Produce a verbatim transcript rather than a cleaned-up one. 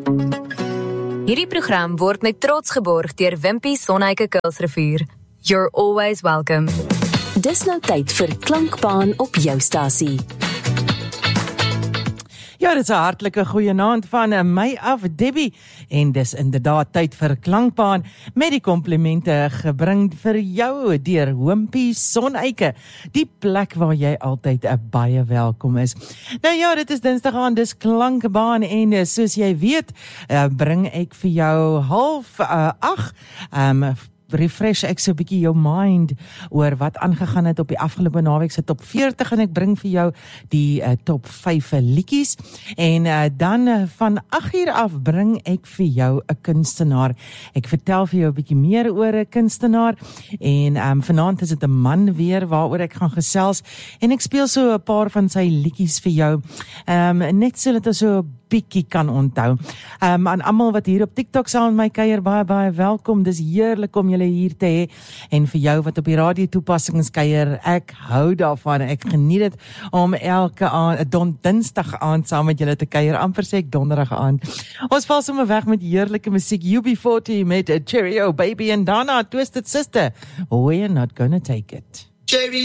Hierdie program word met trots geborg deur Wimpy Sonheike Kuilsrivier. You're always welcome. Dis nou tyd vir Klankbaan op jou stasie. Ja, dit is 'n hartlike goeienaand van my af, Debbie. En dis inderdaad tyd vir Klankbaan met die komplimente gebring vir jou deur Wimpy Sonheike, die plek waar jy altyd 'n baie welkom is. Nou ja, dit is Dinsdag aan, dis Klankbaan en soos jy weet, uh, bring ek vir jou half uh, ag, um, refresh ek so 'n bietjie jou mind oor wat aangegaan het op die afgelope naweek se top veertig en ek bring vir jou die uh, top vyf liedjies en uh, dan uh, van agt uur af bring ek vir jou 'n kunstenaar. Ek vertel vir jou 'n bietjie meer oor 'n kunstenaar en um, vanaand is dit 'n man weer waaroor ek gaan gesels en ek speel so 'n paar van sy liedjies vir jou. Um, net so dat ons so bietjie kan onthou. Um, aan almal wat hier op TikTok saam met my kuier, baie baie welkom. Dis heerlik om julle hier te hê en vir jou wat op die radio toepassings kuier, ek hou daarvan. Ek geniet dit om elke aand, don Dinsdag aand saam met julle te kuier, amper sê ek donderdag aand. Ons val sommer weg met heerlike musiek. U B forty met Cheerio Baby en Donna Twisted Sister. We're not gonna take it. Cherry